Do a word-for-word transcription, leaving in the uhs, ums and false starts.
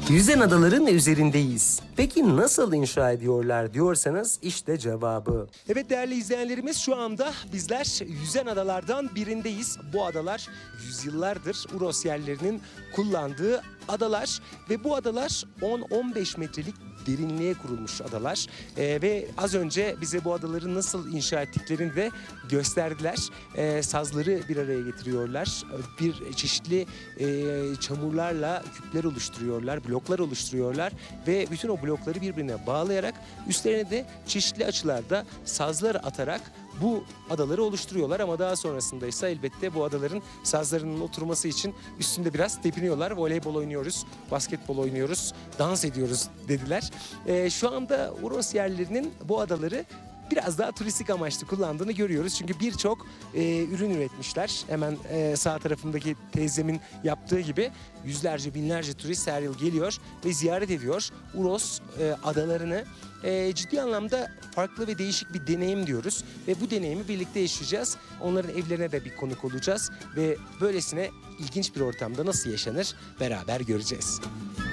Yüzen adaların üzerindeyiz. Peki nasıl inşa ediyorlar diyorsanız işte cevabı. Evet değerli izleyenlerimiz, şu anda bizler yüzen adalardan birindeyiz. Bu adalar yüzyıllardır Uros yerlerinin kullandığı adalar ve bu adalar on on beş metrelik derinliğe kurulmuş adalar. Ee, ve az önce bize bu adaları nasıl inşa ettiklerini de gösterdiler. Ee, sazları bir araya getiriyorlar. Bir çeşitli e, çamurlarla küpler oluşturuyorlar, bloklar oluşturuyorlar ve bütün o blokları birbirine bağlayarak üstlerine de çeşitli açılarda sazlar atarak bu adaları oluşturuyorlar. Ama daha sonrasında ise elbette bu adaların sazlarının oturması için üstünde biraz tepiniyorlar. Voleybol oynuyoruz, basketbol oynuyoruz, dans ediyoruz dediler. Ee, şu anda Uros yerlerinin bu adaları biraz daha turistik amaçlı kullandığını görüyoruz. Çünkü birçok e, ürün üretmişler. Hemen e, sağ tarafındaki teyzemin yaptığı gibi yüzlerce binlerce turist her yıl geliyor ve ziyaret ediyor Uros e, adalarını. E, ciddi anlamda farklı ve değişik bir deneyim diyoruz. Ve bu deneyimi birlikte yaşayacağız. Onların evlerine de bir konuk olacağız. Ve böylesine ilginç bir ortamda nasıl yaşanır beraber göreceğiz.